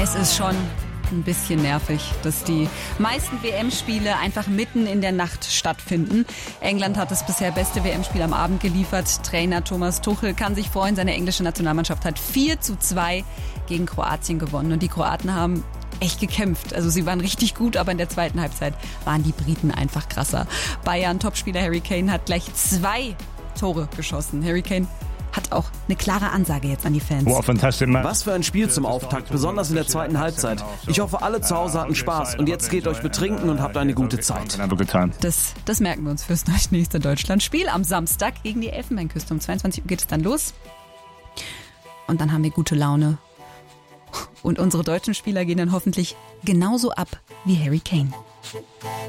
Es ist schon ein bisschen nervig, dass die meisten WM-Spiele einfach mitten in der Nacht stattfinden. England hat das bisher beste WM-Spiel am Abend geliefert. Trainer Thomas Tuchel kann sich freuen. Seine englische Nationalmannschaft hat 4:2 gegen Kroatien gewonnen. Und die Kroaten haben echt gekämpft. Also sie waren richtig gut, aber in der zweiten Halbzeit waren die Briten einfach krasser. Bayern-Topspieler Harry Kane hat gleich 2 Tore geschossen. Harry Kane hat auch eine klare Ansage jetzt an die Fans. Was für ein Spiel zum Auftakt, besonders in der zweiten Halbzeit. Ich hoffe, alle zu Hause hatten Spaß und jetzt geht euch betrinken und habt eine gute Zeit. Das merken wir uns fürs nächste Deutschlandspiel am Samstag gegen die Elfenbeinküste. Um 22 Uhr geht es dann los. Und dann haben wir gute Laune. Und unsere deutschen Spieler gehen dann hoffentlich genauso ab wie Harry Kane.